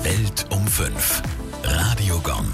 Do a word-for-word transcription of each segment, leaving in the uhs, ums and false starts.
Welt um fünf. Radio Gong.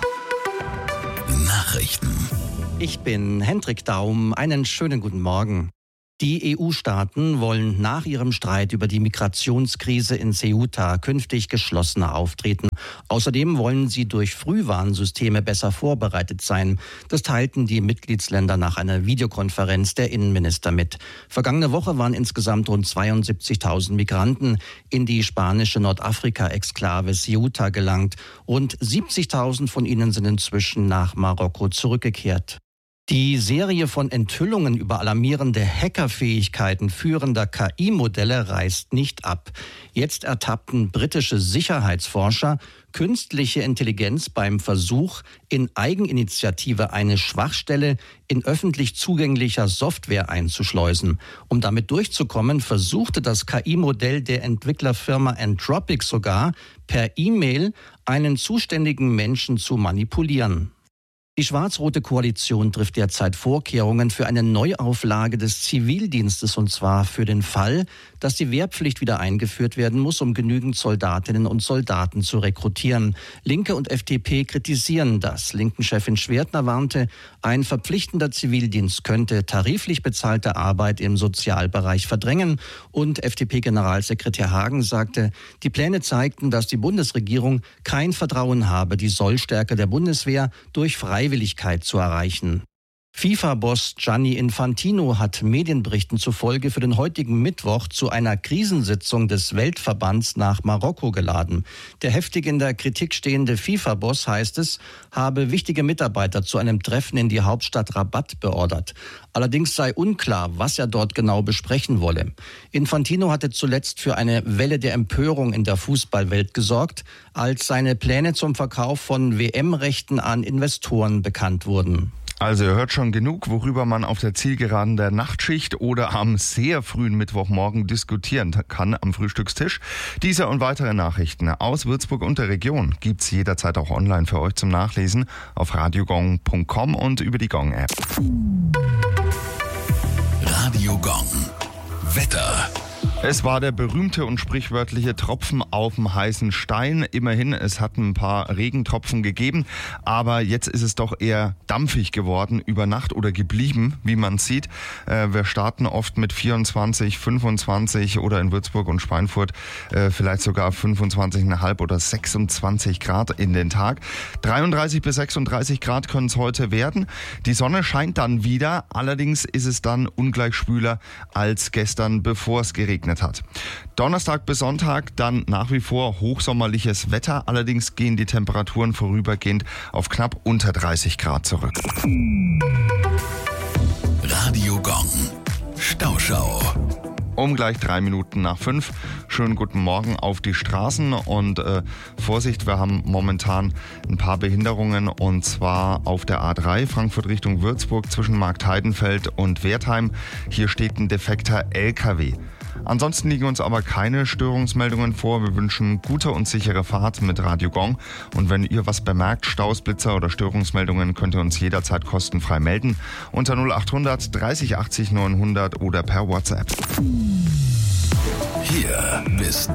Nachrichten. Ich bin Hendrik Daum. Einen schönen guten Morgen. Die E U-Staaten wollen nach ihrem Streit über die Migrationskrise in Ceuta künftig geschlossener auftreten. Außerdem wollen sie durch Frühwarnsysteme besser vorbereitet sein. Das teilten die Mitgliedsländer nach einer Videokonferenz der Innenminister mit. Vergangene Woche waren insgesamt rund zweiundsiebzigtausend Migranten in die spanische Nordafrika-Exklave Ceuta gelangt. Rund siebzigtausend von ihnen sind inzwischen nach Marokko zurückgekehrt. Die Serie von Enthüllungen über alarmierende Hackerfähigkeiten führender K I-Modelle reißt nicht ab. Jetzt ertappten britische Sicherheitsforscher künstliche Intelligenz beim Versuch, in Eigeninitiative eine Schwachstelle in öffentlich zugänglicher Software einzuschleusen. Um damit durchzukommen, versuchte das K I-Modell der Entwicklerfirma Anthropic sogar, per E-Mail einen zuständigen Menschen zu manipulieren. Die schwarz-rote Koalition trifft derzeit Vorkehrungen für eine Neuauflage des Zivildienstes, und zwar für den Fall, dass die Wehrpflicht wieder eingeführt werden muss, um genügend Soldatinnen und Soldaten zu rekrutieren. Linke und F D P kritisieren das. Linken-Chefin Schwertner warnte, ein verpflichtender Zivildienst könnte tariflich bezahlte Arbeit im Sozialbereich verdrängen. Und F D P-Generalsekretär Hagen sagte, die Pläne zeigten, dass die Bundesregierung kein Vertrauen habe, die Sollstärke der Bundeswehr durch Freiwilligkeit zu erreichen. FIFA-Boss Gianni Infantino hat Medienberichten zufolge für den heutigen Mittwoch zu einer Krisensitzung des Weltverbands nach Marokko geladen. Der heftig in der Kritik stehende FIFA-Boss, heißt es, habe wichtige Mitarbeiter zu einem Treffen in die Hauptstadt Rabat beordert. Allerdings sei unklar, was er dort genau besprechen wolle. Infantino hatte zuletzt für eine Welle der Empörung in der Fußballwelt gesorgt, als seine Pläne zum Verkauf von W M-Rechten an Investoren bekannt wurden. Also ihr hört schon genug, worüber man auf der Zielgeraden der Nachtschicht oder am sehr frühen Mittwochmorgen diskutieren kann am Frühstückstisch. Diese und weitere Nachrichten aus Würzburg und der Region gibt's jederzeit auch online für euch zum Nachlesen auf radiogong punkt com und über die Gong-App. Radio Gong. Wetter. Es war der berühmte und sprichwörtliche Tropfen auf dem heißen Stein. Immerhin, es hat ein paar Regentropfen gegeben, aber jetzt ist es doch eher dampfig geworden über Nacht oder geblieben, wie man sieht. Äh, wir starten oft mit vierundzwanzig, fünfundzwanzig oder in Würzburg und Schweinfurt äh, vielleicht sogar fünfundzwanzig Komma fünf oder sechsundzwanzig Grad in den Tag. dreiunddreißig bis sechsunddreißig Grad können es heute werden. Die Sonne scheint dann wieder, allerdings ist es dann ungleich schwüler als gestern, bevor es geregnet hat. Donnerstag bis Sonntag dann nach wie vor hochsommerliches Wetter, allerdings gehen die Temperaturen vorübergehend auf knapp unter dreißig Grad zurück. Radio Gong. Stauschau. Um gleich drei Minuten nach fünf. Schönen guten Morgen auf die Straßen und äh, Vorsicht, wir haben momentan ein paar Behinderungen, und zwar auf der A drei Frankfurt Richtung Würzburg zwischen Marktheidenfeld und Wertheim. Hier steht ein defekter L K W. Ansonsten liegen uns aber keine Störungsmeldungen vor. Wir wünschen gute und sichere Fahrt mit Radio Gong. Und wenn ihr was bemerkt, Staus, Blitzer oder Störungsmeldungen, könnt ihr uns jederzeit kostenfrei melden. Unter null acht hundert dreißig achtzig neunhundert oder per WhatsApp. Hier bist